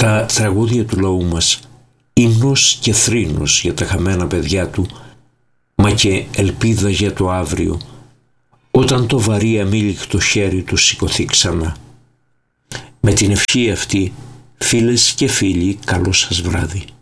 Τα τραγούδια του λαού μας, ύμνος και θρήνος για τα χαμένα παιδιά του, μα και ελπίδα για το αύριο, όταν το βαρύ αμήλικτο χέρι του σηκωθεί ξανά. Με την ευχή αυτή, φίλες και φίλοι, καλό σας βράδυ.